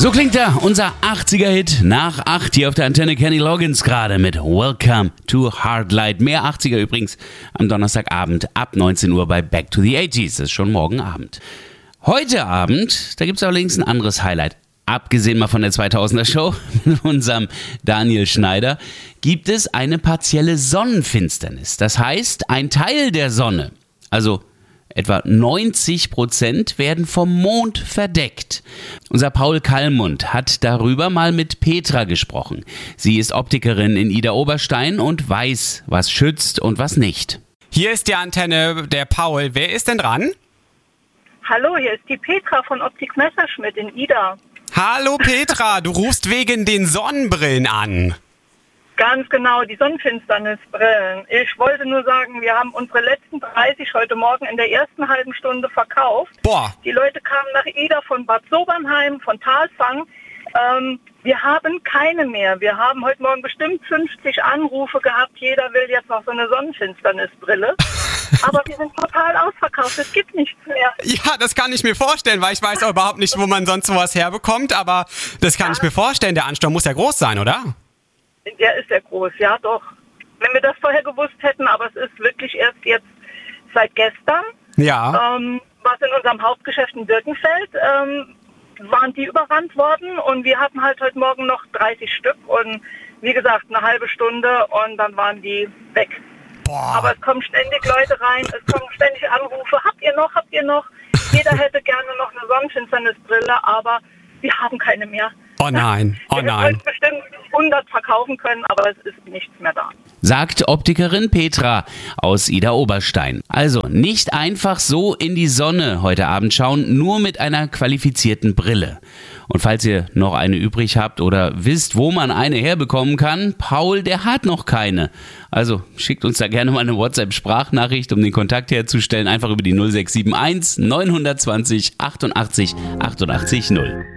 So klingt er, unser 80er-Hit nach 8 hier auf der Antenne. Kenny Loggins gerade mit Welcome to Hard Light. Mehr 80er übrigens am Donnerstagabend ab 19 Uhr bei Back to the 80s. Das ist schon morgen Abend. Heute Abend, da gibt es allerdings ein anderes Highlight. Abgesehen mal von der 2000er Show mit unserem Daniel Schneider, gibt es eine partielle Sonnenfinsternis. Das heißt, ein Teil der Sonne, also etwa 90% werden vom Mond verdeckt. Unser Paul Kallmund hat darüber mal mit Petra gesprochen. Sie ist Optikerin in Idar-Oberstein und weiß, was schützt und was nicht. Hier ist die Antenne, der Paul. Wer ist denn dran? Hallo, hier ist die Petra von Optik Messerschmidt in Idar. Hallo Petra, du rufst wegen den Sonnenbrillen an. Ganz genau, die Sonnenfinsternisbrillen. Ich wollte nur sagen, wir haben unsere letzten 30 heute Morgen in der ersten halben Stunde verkauft. Boah. Die Leute kamen nach Idar von Bad Sobernheim, von Talfang. Wir haben keine mehr. Wir haben heute Morgen bestimmt 50 Anrufe gehabt. Jeder will jetzt noch so eine Sonnenfinsternisbrille. Aber wir sind total ausverkauft. Es gibt nichts mehr. Ja, das kann ich mir vorstellen, weil ich weiß auch überhaupt nicht, wo man sonst sowas herbekommt. Aber das kann ich mir vorstellen. Der Ansturm muss ja groß sein, oder? Der ist sehr groß, ja doch. Wenn wir das vorher gewusst hätten, aber es ist wirklich erst jetzt seit gestern. Ja. Was in unserem Hauptgeschäft in Birkenfeld, waren die überrannt worden und wir hatten halt heute Morgen noch 30 Stück und wie gesagt eine halbe Stunde und dann waren die weg. Boah. Aber es kommen ständig Leute rein, es kommen ständig Anrufe, habt ihr noch? Jeder hätte gerne noch eine Sonnenfinsternisbrille, aber wir haben keine mehr. Oh nein, Wir hätten bestimmt 100 verkaufen können, aber es ist nichts mehr da. Sagt Optikerin Petra aus Idar-Oberstein. Also nicht einfach so in die Sonne heute Abend schauen, nur mit einer qualifizierten Brille. Und falls ihr noch eine übrig habt oder wisst, wo man eine herbekommen kann, Paul, der hat noch keine. Also schickt uns da gerne mal eine WhatsApp-Sprachnachricht, um den Kontakt herzustellen. Einfach über die 0671 920 88 88 0.